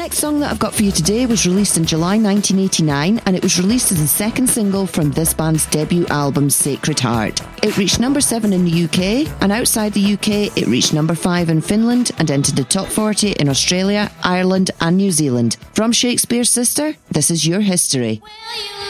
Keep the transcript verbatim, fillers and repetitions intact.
next song that I've got for you today was released in July nineteen eighty-nine, and it was released as the second single from this band's debut album, Sacred Heart. It reached number seven in the U K, and outside the U K it reached number five in Finland and entered the top forty in Australia, Ireland and New Zealand. From Shakespears Sister, this is Your History.